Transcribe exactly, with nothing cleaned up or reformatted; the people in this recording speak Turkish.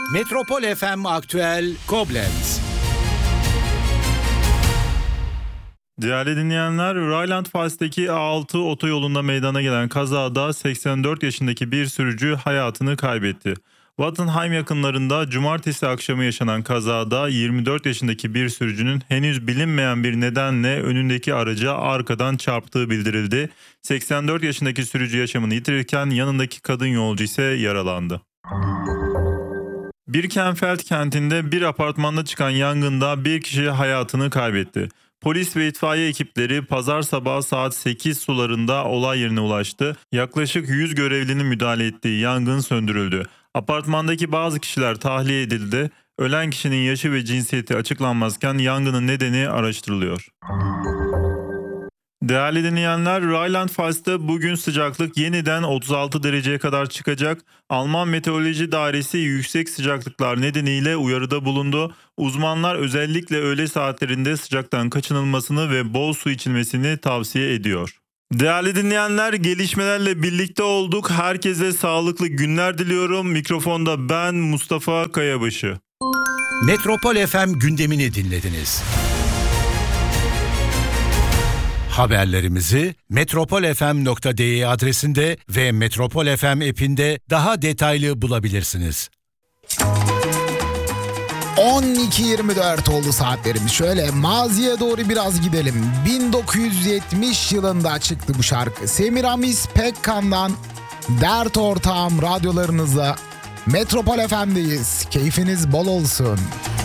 Metropol F M Aktüel Koblenz. Değerli dinleyenler, Rheinland-Pfalz'daki A altı otoyolunda meydana gelen kazada seksen dört yaşındaki bir sürücü hayatını kaybetti. Wattenheim yakınlarında cumartesi akşamı yaşanan kazada yirmi dört yaşındaki bir sürücünün henüz bilinmeyen bir nedenle önündeki araca arkadan çarptığı bildirildi. seksen dört yaşındaki sürücü yaşamını yitirirken yanındaki kadın yolcu ise yaralandı. Birkenfeld kentinde bir apartmanda çıkan yangında bir kişi hayatını kaybetti. Polis ve itfaiye ekipleri pazar sabahı saat sekiz sularında olay yerine ulaştı. Yaklaşık yüz görevlinin müdahale ettiği yangın söndürüldü. Apartmandaki bazı kişiler tahliye edildi. Ölen kişinin yaşı ve cinsiyeti açıklanmazken yangının nedeni araştırılıyor. Değerli dinleyenler, Rheinland-Pfalz'da bugün sıcaklık yeniden otuz altı dereceye kadar çıkacak. Alman Meteoroloji Dairesi yüksek sıcaklıklar nedeniyle uyarıda bulundu. Uzmanlar özellikle öğle saatlerinde sıcaktan kaçınılmasını ve bol su içilmesini tavsiye ediyor. Değerli dinleyenler, gelişmelerle birlikte olduk. Herkese sağlıklı günler diliyorum. Mikrofonda ben Mustafa Kayabaşı. Metropol F M gündemini dinlediniz. Haberlerimizi metropol f m nokta d e adresinde ve Metropol F M app'inde daha detaylı bulabilirsiniz. on iki yirmi dört oldu saatlerimiz. Şöyle maziye doğru biraz gidelim. bin dokuz yüz yetmiş yılında çıktı bu şarkı. Semiramis Pekkan'dan Dert Ortağım radyolarınızda. Metropol F M'deyiz. Keyfiniz bol olsun.